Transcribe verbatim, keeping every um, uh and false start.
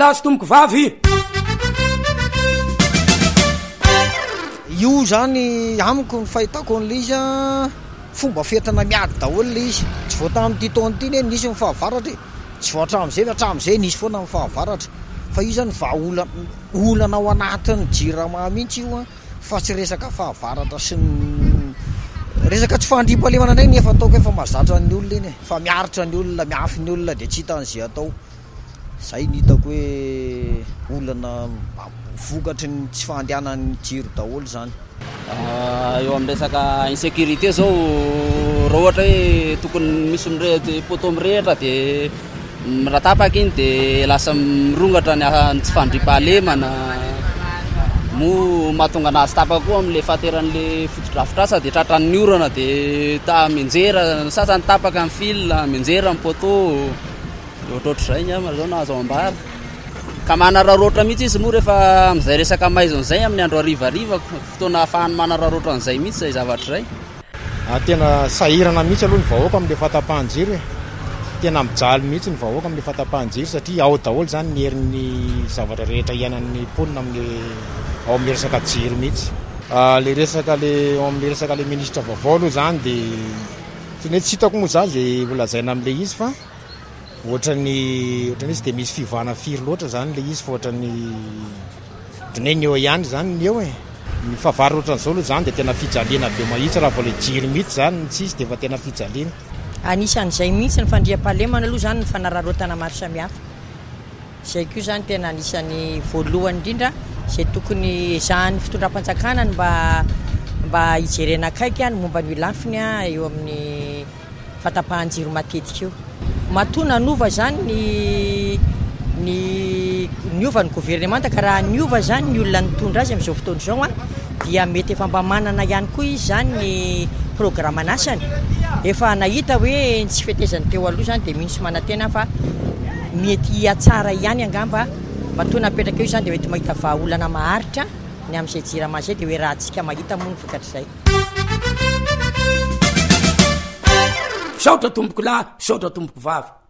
lahy sy tomboko vavy. Io zany amiko ny fahitako an'le izy fomba fientrana miady daholo le izy. Tsy voata amin'ity taona ity ne nisy ny fahavaratra, tsy voatra amin'izay fa hatramin'izay nisy foana ny fahavaratra. Fa io zany vahaola olana ao anatin'ny jirama mihitsy io a, fa tsy resaka fahavaratra sy ny resaka tsy fandriam-pahalemana indray nefa ataoko efa mahazatra ny olona iny e, fa miaritra ny olona, miafy ny olona dia tsy hitan'izay atao. Zay ny hitako hoe olana vokatry ny tsy fandehanan'ny jiro daholo zany. Eo amin'ny resaka insécurité zao, raha ohatra hoe tokony misy mirehitra poto mirehitra dia raha tapaka iny dia lasa mirongatra ny tsy fandriam-pahalemana. Mo mahatonga anazy tapaka koa amin'ilay fahateran'ilay fotodrafitrasa dia tratran'ny orana dia ta menjera, sasany tapaka amin'ny fil, menjera amin'ny poto. Ohatrohatr'izay ny amana zao na azo ambara. Ka manararoatra mihitsy izy moa rehefa amin'izay resaka maizon'izay amin'ny andro harivariva, fotoana ahafahany manararoatra an'izay mihitsy izay zavatra izay. Tena sahirana mihitsy aloha ny vahoaka amin'ilay fahatapahan-jiro e. Tena mijaly mihitsy ny vahoaka amin'ilay fahatapahan-jiro satria ao daholo zany ny herin'ny zavatra rehetra iainan'ny mponina amin'ny ao amin'ny resaka jiro mihitsy. Le resaka le ao amin'ny resaka le ministra vaovao aloha zany dia tsy hoe tsy hitako moa zany izay volazaina amin'ilay izy fa ohatrany ohatrany izy dia misy fivana firy loatra zany le izy fa ohatrany dineny eo ihany zany ny eo e. Ny fahavary ohatran'izao aloha zany dia tena fijaliana be mahitsy raha vao le jiro mihitsy zany tsy izy dia efa tena fijaliana. Anisan'izay mihitsy ny fandriam-pahalemana aloha zany ny fanararotana maro samihafa. Izay koa zany tena anisan'ny voalohany indrindra izay tokony ezahan'ny fitondram-panjakana mba mba hijerena akaiky any momba ny lafiny eo amin'ny fahatapahan-jiro matetika eo. Matona nova zany ny ny niova ny gouvernemanta ka raha niova zany ny olona nitondra azy amin'izao fotoana izao a dia mety efa mba manana ihany koa izy zany ny programanasany. Efa nahita hoe tsy fetezany teo aloha zany dia mihintsy manantena fa mety atsara ihany angamba matona apetraka eo zany dia mety mahita vahaolana maharitra ny amin'izay jirama izay dia hoe raha antsika mahita moa ny vokatr'izay. Saotra tomboko lahy, saotra tomboko vavy.